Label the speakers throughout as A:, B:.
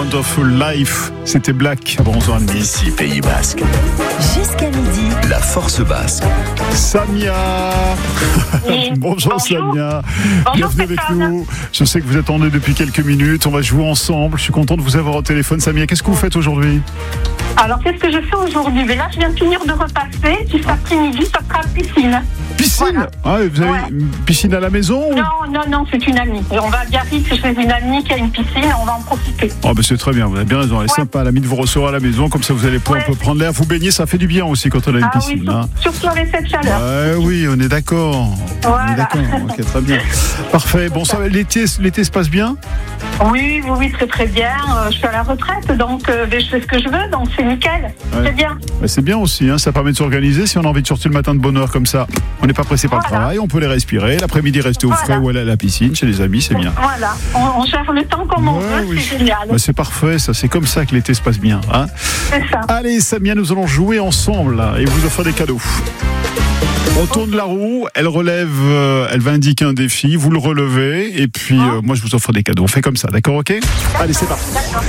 A: Wonderful Life. C'était Black. Bonjour
B: Ici Pays Basque.
C: Jusqu'à midi.
B: La force basque.
A: Samia.
D: Oui.
A: Bonjour Samia. Bienvenue avec
D: Stéphane.
A: nous. Je sais que vous attendez depuis quelques minutes. On va jouer ensemble. Je suis content de vous avoir au téléphone. Samia, qu'est-ce que vous faites aujourd'hui?
D: Alors, qu'est-ce que je fais aujourd'hui? Mais là, je viens de finir de repasser. Cet après-midi, ça sera piscine.
A: Piscine.
D: Voilà.
A: Ah, vous avez
D: Ouais.
A: une piscine à la maison ou...
D: Non, c'est une amie. Et on va à Biarritz chez une amie qui a une piscine. On va en profiter.
A: Oh, ben c'est très bien, vous avez bien raison. Elle est
D: Ouais.
A: sympa, l'amie de vous recevoir à la maison. Comme ça, vous allez pouvoir un peu prendre l'air. Vous baigner, ça fait du bien aussi quand on a une
D: Ah
A: piscine.
D: oui,
A: Hein.
D: surtout avec cette chaleur.
A: Oui, on est d'accord. On
D: Voilà.
A: est d'accord. Ok, très bien. Parfait. Bon, ça va. L'été se passe bien?
D: Oui, très très bien. Je suis à la retraite, donc je fais ce que je veux, donc c'est nickel.
A: Ouais.
D: C'est bien.
A: Ben, c'est bien aussi, hein. Ça permet de s'organiser. Si on a envie de sortir le matin de bonne heure comme ça, on n'est pas pressé par le
D: Voilà.
A: travail, on peut les respirer. L'après-midi, rester au frais
D: Voilà.
A: ou aller à la piscine chez les amis, c'est bien.
D: Voilà. On gère le temps comme on
A: Ouais,
D: veut,
A: oui.
D: c'est génial.
A: Ben, c'est parfait, ça. C'est comme ça que l'été se passe bien. Hein.
D: C'est ça.
A: Allez, Samia, nous allons jouer ensemble là, et vous offrir des cadeaux. On tourne la roue, elle relève, elle va indiquer un défi, vous le relevez, et puis moi je vous offre des cadeaux. On fait comme ça, d'accord, ok? Allez, c'est parti.
D: D'accord.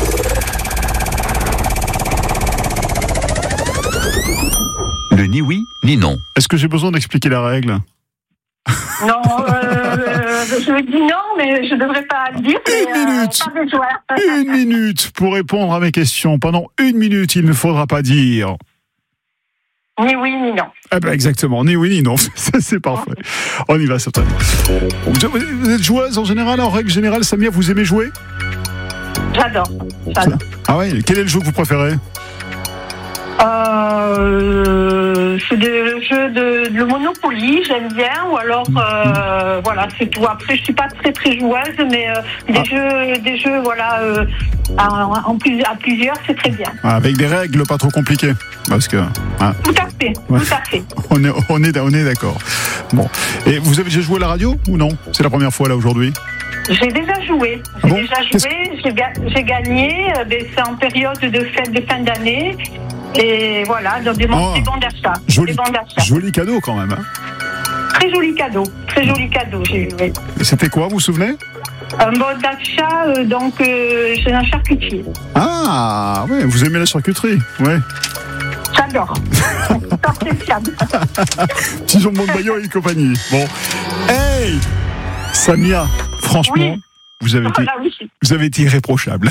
B: Le ni oui, ni non.
A: Est-ce que j'ai besoin d'expliquer la règle?
D: Non, je dis non, mais je ne devrais pas le dire.
A: Une minute.
D: Pas besoin.
A: Une minute pour répondre à mes questions. Pendant une minute, il ne faudra pas dire.
D: Ni oui, ni non.
A: Ah ben exactement, ni oui ni non, ça, c'est parfait. On y va, certainement. Vous êtes joueuse en général, en règle générale, Samia, vous aimez jouer?
D: J'adore.
A: Ah ouais, quel est le jeu que vous préférez?
D: C'est le jeu de le Monopoly, j'aime bien, ou alors voilà, c'est tout. Après, je suis pas très joueuse, mais des jeux, voilà, à plusieurs, c'est très bien.
A: Ah, avec des règles pas trop compliquées, parce que hein,
D: Tout à fait,
A: Ouais.
D: tout à fait.
A: on est d'accord. Bon, et vous avez déjà joué à la radio ou non? C'est la première fois là aujourd'hui?
D: J'ai déjà joué.
A: Ah bon
D: J'ai gagné. C'est en période de fête de fin d'année. Et voilà, donc des bons d'achat.
A: Joli,
D: Des bons d'achat.
A: joli cadeau quand même. Hein.
D: Très joli cadeau. Très joli cadeau, j'ai joué.
A: Et c'était quoi, vous vous souvenez?
D: Un bon d'achat, chez un charcutier.
A: Ah, ouais, vous aimez la charcuterie, ouais.
D: J'adore. C'est appréciable.
A: Petit jambon de Bayonne et compagnie. Bon, hey, Samia, franchement,
D: Oui.
A: vous avez été irréprochable.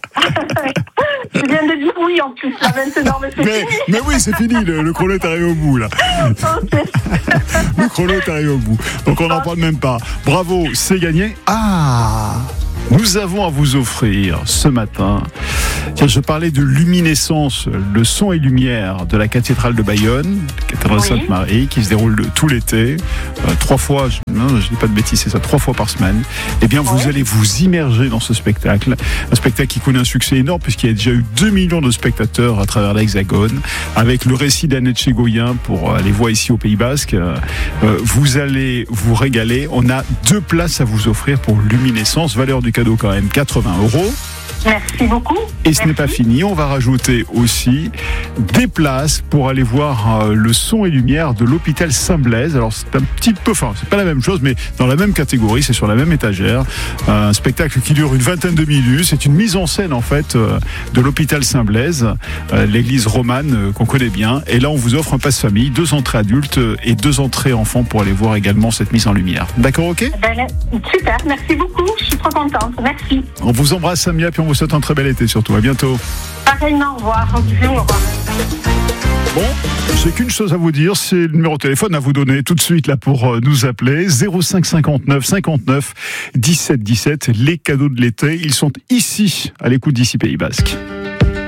D: Je viens de dire oui en plus, là maintenant, mais c'est fini.
A: Mais oui, c'est fini, le chrono est arrivé au bout, là.
D: Ok.
A: Le chrono est arrivé au bout. Donc on n'en parle même pas. Bravo, c'est gagné. Ah, nous avons à vous offrir ce matin. Tiens, je parlais de luminescence, le son et lumière de la cathédrale de Bayonne, cathédrale
D: Oui.
A: Sainte-Marie, qui se déroule tout l'été, 3 fois, non, je dis pas de bêtises, c'est ça, 3 fois par semaine. Eh bien, vous allez vous immerger dans ce spectacle, un spectacle qui connaît un succès énorme puisqu'il y a déjà eu 2 millions de spectateurs à travers l'Hexagone, avec le récit d'Annette Chegoyen pour les voix ici au Pays Basque. Vous allez vous régaler. On a 2 places à vous offrir pour luminescence, valeur du cadeau quand même 80 €.
D: Merci beaucoup.
A: Et ce n'est pas fini, on va rajouter aussi des places pour aller voir le son et lumière de l'hôpital Saint-Blaise. Alors c'est un petit peu, enfin c'est pas la même chose, mais dans la même catégorie, c'est sur la même étagère. Un spectacle qui dure une vingtaine de minutes. C'est une mise en scène en fait de l'hôpital Saint-Blaise, l'église romane qu'on connaît bien. Et là on vous offre un passe famille, 2 entrées adultes et 2 entrées enfants pour aller voir également cette mise en lumière. D'accord, ok?
D: Super, merci beaucoup. Je suis trop contente. Merci.
A: On vous embrasse Samia, puis on vous souhaite un très bel été surtout. À bientôt.
D: Pareillement, au revoir. Bisous, au revoir.
A: Bon, j'ai qu'une chose à vous dire, c'est le numéro de téléphone à vous donner tout de suite là pour nous appeler. 05 59 59 17 17. Les cadeaux de l'été, ils sont ici, à l'écoute d'ici Pays Basque.